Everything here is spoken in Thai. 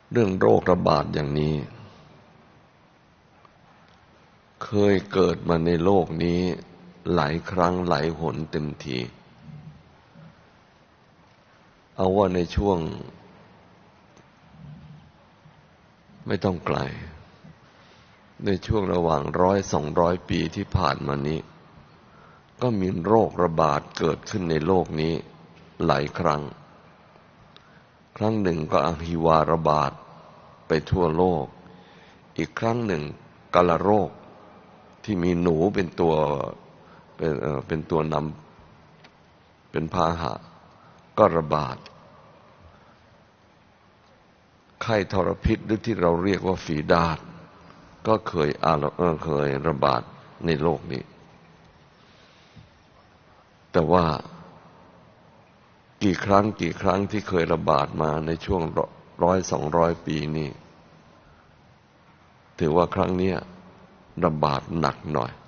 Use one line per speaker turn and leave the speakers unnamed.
เรื่องโรคระบาดอย่างนี้เคยเกิดมาในโลกนี้หลายครั้งหลายหนเต็มทีเอาว่าในช่วงไม่ต้องไกลในช่วงระหว่าง100-200 ปีที่ผ่านมานี้ก็มีโรคระบาดเกิดขึ้นในโลกนี้หลายครั้งครั้งหนึ่งก็อหิวาระบาดไปทั่วโลกอีกครั้งหนึ่งกาฬโรคที่มีหนูเป็นตัวนำเป็นพาหะก็ระบาดไข้ทรพิษหรือที่เราเรียกว่าฝีดาษก็เคยระบาดในโลกนี้แต่ว่ากี่ครั้งที่เคยระบาดมาในช่วง100-200 ปีนี้ถือว่าครั้งนี้ระบาดหนักหน่อย